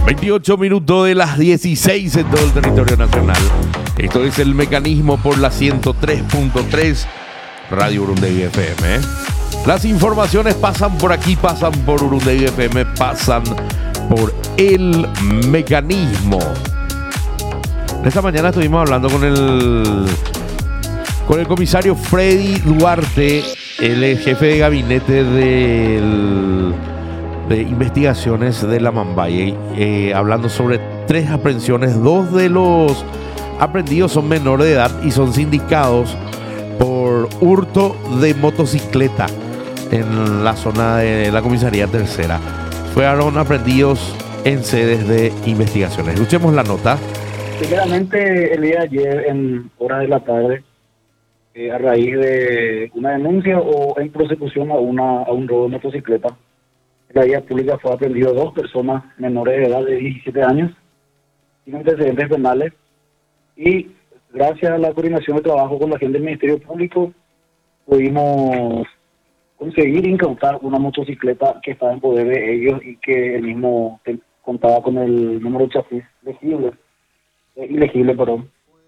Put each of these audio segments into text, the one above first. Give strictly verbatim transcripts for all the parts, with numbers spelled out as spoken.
veintiocho minutos de las dieciséis en todo el territorio nacional. Esto es El Mecanismo por la ciento tres punto tres Radio Urunday F M. ¿eh? Las informaciones pasan por aquí, pasan por Urunday F M, pasan por El Mecanismo. Esta mañana estuvimos hablando con el con el comisario Freddy Duarte, el jefe de gabinete del, de investigaciones de la Mambaye, eh, hablando sobre tres aprehensiones. Dos de los aprehendidos son menores de edad y son sindicados por hurto de motocicleta en la zona de la comisaría tercera. Fueron aprehendidos en sedes de investigaciones. Escuchemos la nota. Primeramente, el día de ayer, en horas de la tarde, eh, a raíz de una denuncia o en prosecución a, una, a un robo de motocicleta, en la vía pública fue aprendido dos personas menores de edad de diecisiete años, sin antecedentes penales, y gracias a la coordinación de trabajo con la gente del Ministerio Público, pudimos conseguir incautar una motocicleta que estaba en poder de ellos y que el mismo contaba con el número de chasis legible. ilegible, perdón.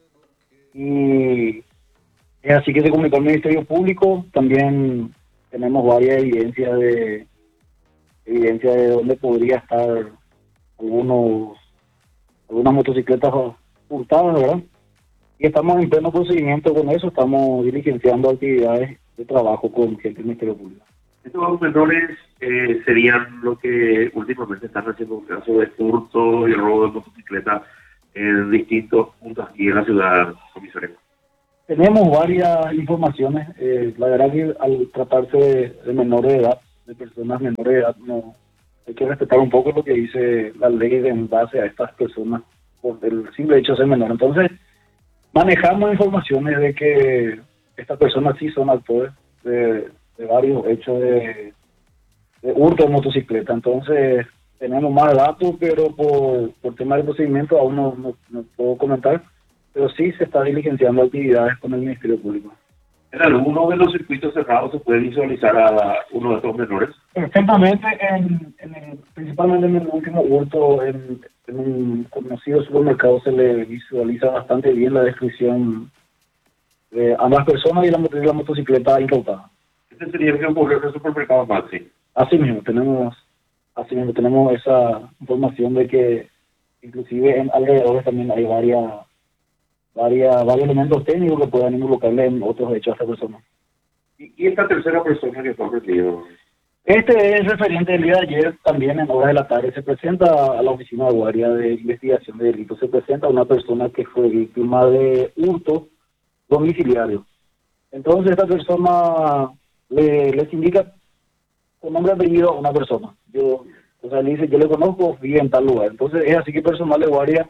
Y es así que se comunicó al Ministerio Público. También tenemos varias evidencias de evidencia de dónde podría estar algunos algunas motocicletas hurtadas, ¿verdad? Y estamos en pleno procedimiento con eso, estamos diligenciando actividades de trabajo con gente del Ministerio Público. Estos menores eh, serían lo que últimamente están haciendo un caso de hurto y robo de motocicletas en distintos puntos aquí en la ciudad, comisario. Tenemos varias informaciones. Eh, la verdad que al tratarse de, de menores de edad, de personas menores de edad, no hay que respetar un poco lo que dice la ley de en base a estas personas por el simple hecho de ser menor. Entonces, manejamos informaciones de que estas personas sí son autores de, de varios hechos de, de hurto de motocicleta. Entonces, tenemos más datos, pero por, por tema de procedimiento aún no, no, no puedo comentar, pero sí se está diligenciando actividades con el Ministerio Público. ¿En alguno de los circuitos cerrados se puede visualizar a uno de estos menores? Perfectamente, en, en el, principalmente en el último hurto, en, en un conocido supermercado se le visualiza bastante bien la descripción de ambas personas y la, de la motocicleta incautada. Este sería el que ocurrió en el supermercado Maxi. Así mismo, tenemos... Así mismo tenemos esa información de que inclusive en alrededores también hay varias, varias, varios elementos técnicos que puedan involucrarle en otros hechos a esta persona. ¿Y, y esta tercera persona que fue aprendido? Este es referente del día de ayer, también en horas de la tarde se presenta a la oficina de guardia de investigación de delitos, se presenta una persona que fue víctima de hurto domiciliario. Entonces esta persona le, les indica con nombre y apellido a una persona. Yo, o sea, le dice, yo le conozco, vive en tal lugar. Entonces es así que personal de guardia,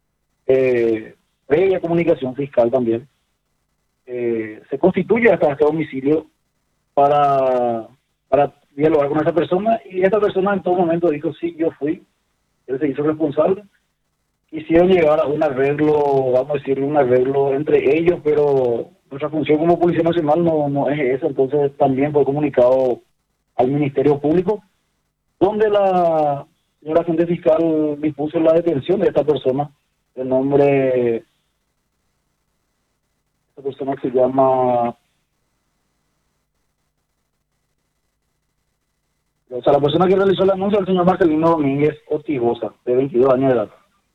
eh, previa comunicación fiscal también, eh, se constituye hasta este domicilio para, para dialogar con esa persona, y esta persona en todo momento dijo, sí, yo fui, él se hizo responsable. Quisieron llegar a un arreglo, vamos a decir, un arreglo entre ellos, pero nuestra función como Policía Nacional no, no es esa. Entonces también fue comunicado al Ministerio Público, donde la señora agente fiscal dispuso la detención de esta persona. El nombre, esta persona se llama, o sea, la persona que realizó el anuncio, el señor Marcelino Domínguez Otigosa, de veintidós años de edad.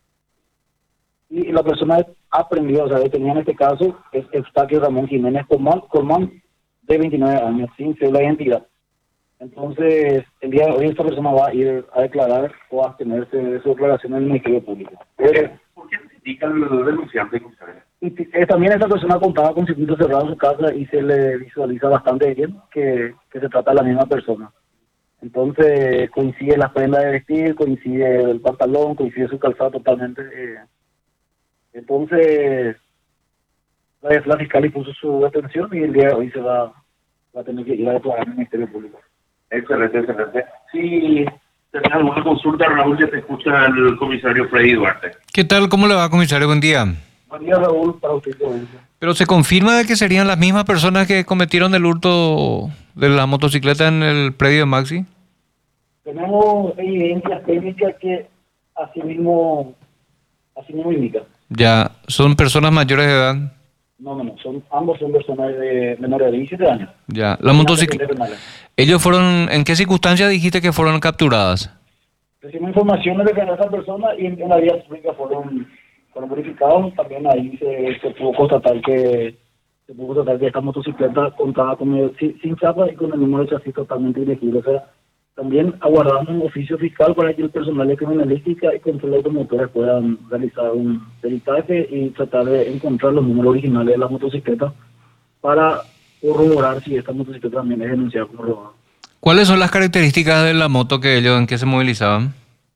Y la persona aprendió, o sea, detenida en este caso, es Eustaquio Ramón Jiménez Colmán, de veintinueve años, sin cédula de identidad. Entonces, el día de hoy esta persona va a ir a declarar o a abstenerse de su declaración en el Ministerio Público. Pero, ¿por qué se indica el denunciante? Y eh, también esta persona contaba con circuito cerrado en su casa y se le visualiza bastante bien que, que se trata de la misma persona. Entonces, coincide la prenda de vestir, coincide el pantalón, coincide su calzado totalmente. Eh. Entonces, la, la fiscal impuso su detención y el día de hoy se va, va a tener que ir a declarar en el Ministerio Público. Excelente, excelente. Si tenés alguna consulta, Raúl, ya te escucha el comisario Freddy Duarte. ¿Qué tal? ¿Cómo le va, comisario? Buen día. Buen día, Raúl, para usted. ¿Pero se confirma de que serían las mismas personas que cometieron el hurto de la motocicleta en el predio de Maxi? Tenemos evidencias técnicas que así mismo, así mismo indica. Ya, ¿son personas mayores de edad? No, no, no, son, ambos son personas de menores de diecisiete años. Ya, la motocicleta. ¿Ellos fueron, en qué circunstancias dijiste que fueron capturadas? Recibimos informaciones de que esa persona y en, en la vía pública fueron, fueron verificados. También ahí se, se pudo constatar que se pudo constatar que esta motocicleta contaba con el, sin, sin chapa y con el número de chasis totalmente ilegible. O sea, también aguardamos un oficio fiscal para que el personal de criminalística y control de automotores puedan realizar un peritaje y tratar de encontrar los números originales de la motocicleta para corroborar si esta motocicleta también es denunciada como robada. ¿Cuáles son las características de la moto que ellos, en que se movilizaban?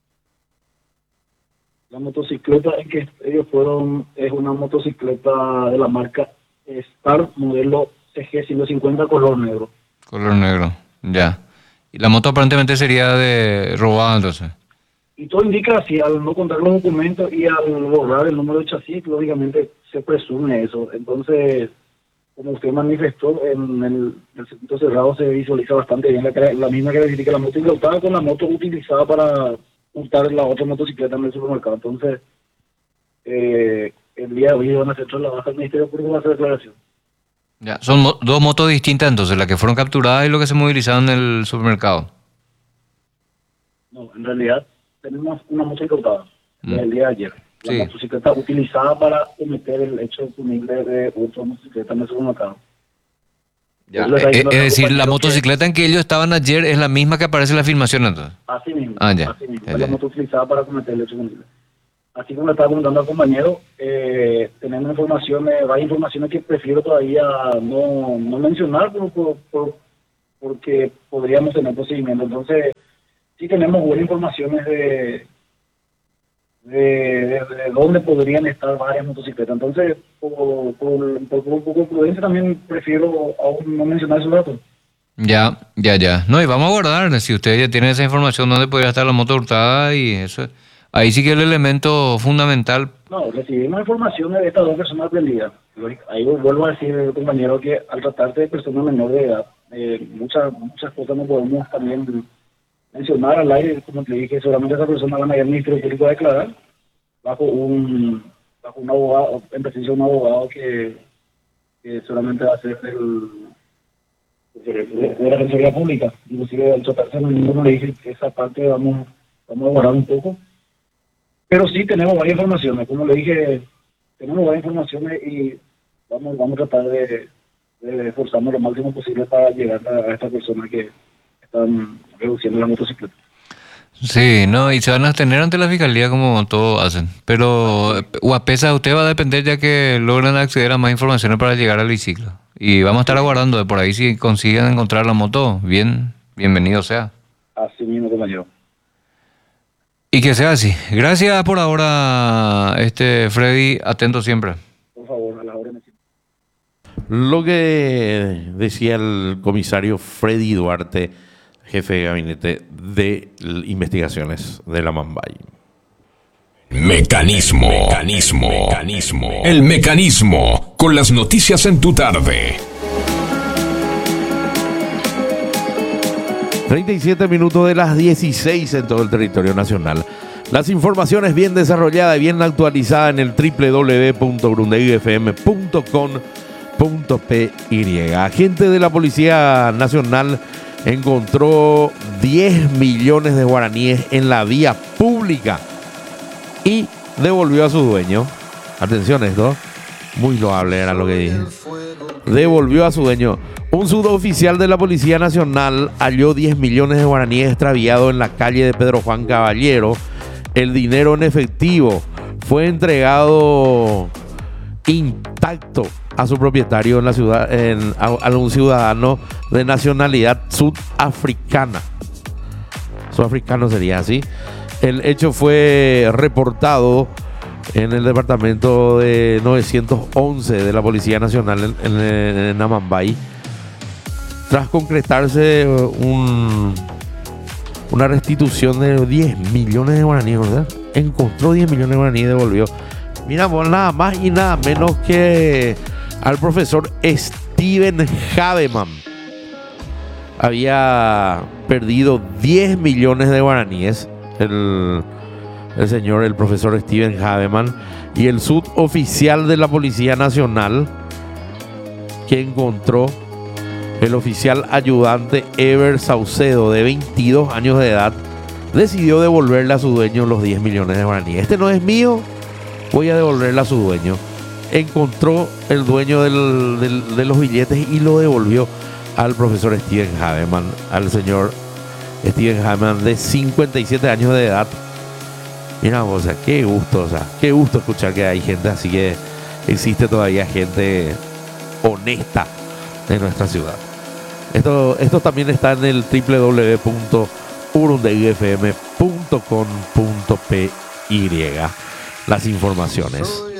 La motocicleta en que ellos fueron es una motocicleta de la marca Star, modelo C G ciento cincuenta, color negro. Color negro, ya. Y la moto aparentemente sería de robada entonces. Y todo indica así, al no contar los documentos y al borrar el número de chasis, lógicamente se presume eso. Entonces, como usted manifestó, en el, el circuito cerrado se visualiza bastante bien la, la misma característica de la moto incautada con la moto utilizada para hurtar la otra motocicleta en el supermercado. Entonces, eh, el día de hoy van a hacer la baja al Ministerio Público para hacer declaración. Ya, son mo dos motos distintas entonces, las que fueron capturadas y lo que se movilizaron en el supermercado. No, en realidad tenemos una moto incautada mm. el día de ayer. La sí. motocicleta utilizada para cometer el hecho punible de otra motocicleta en el supermercado. Ya. Es, es decir, la motocicleta que, en que ellos estaban ayer es la misma que aparece en la filmación entonces. Así mismo, ah, ya. así mismo. Ya, es ya. la moto utilizada para cometer el hecho punible. Así como le estaba comentando al compañero, eh, tenemos informaciones, varias informaciones que prefiero todavía no, no mencionar por, por, por, porque podríamos tener procedimiento. Entonces, sí tenemos buenas informaciones de, de, de, de dónde podrían estar varias motocicletas. Entonces, por, por, por, por, por prudencia también prefiero aún no mencionar esos datos. Ya, ya, ya. No, y vamos a guardar, si ustedes ya tienen esa información, dónde podría estar la moto hurtada y eso. Ahí sí que es el elemento fundamental. No, recibimos informaciones de estas dos personas aprendidas. Ahí vuelvo a decir, compañero, que al tratarse de personas menores de edad, eh, muchas muchas cosas no podemos también mencionar al aire. Como te dije, seguramente esas personas van a ir al Ministerio Público a declarar bajo un bajo un abogado, en presencia de un abogado que, que seguramente va a ser el de, de la Defensoría Pública. Inclusive al tratarse de ninguno le dije que esa parte vamos, vamos a guardar un poco. Pero sí tenemos varias informaciones, como le dije, tenemos varias informaciones y vamos, vamos a tratar de, de esforzarnos lo máximo posible para llegar a, a estas personas que están reduciendo la motocicleta. Sí, no, y se van a abstener ante la fiscalía como todos hacen. Pero Guapesa, usted va a depender ya que logran acceder a más informaciones para llegar al biciclo. Y vamos a estar aguardando de por ahí si consiguen encontrar la moto, bien, bienvenido sea. Así mismo, compañero. Y que sea así. Gracias por ahora, este Freddy, atento siempre. Por favor, a la orden. Lo que decía el comisario Freddy Duarte, jefe de gabinete de investigaciones de la Mambay. Mecanismo, mecanismo, mecanismo. El mecanismo con las noticias en tu tarde. treinta y siete minutos de las dieciséis en todo el territorio nacional. Las informaciones bien desarrolladas y bien actualizadas en el doble u doble u doble u punto brundegui f m punto com punto p y. Agente de la Policía Nacional encontró diez millones de guaraníes en la vía pública y devolvió a su dueño. Atención esto, muy loable era lo que dije. Devolvió a su dueño. Un suboficial de la Policía Nacional halló diez millones de guaraníes extraviados en la calle de Pedro Juan Caballero. El dinero en efectivo fue entregado intacto a su propietario en la ciudad, en, a, a un ciudadano de nacionalidad sudafricana. Sudafricano sería así. El hecho fue reportado en el departamento de novecientos once de la Policía Nacional en, en, en Amambay. Tras concretarse un, una restitución de diez millones de guaraníes, ¿verdad? Encontró diez millones de guaraníes y devolvió. Mira, bueno, nada más y nada menos que al profesor Steven Haveman. Había perdido diez millones de guaraníes. El el señor, el profesor Steven Haveman, y el suboficial de la Policía Nacional, que encontró el oficial ayudante Ever Saucedo, de veintidós años de edad, decidió devolverle a su dueño los diez millones de guaraníes. Este no es mío, voy a devolverle a su dueño. Encontró el dueño del, del, de los billetes y lo devolvió al profesor Steven Haveman, al señor Steven Haveman, de cincuenta y siete años de edad. Mira, o sea, qué gusto, o sea, qué gusto escuchar que hay gente así, que existe todavía gente honesta en nuestra ciudad. Esto, esto también está en el doble u doble u doble u punto urundeguy f m punto com punto p y. Las informaciones.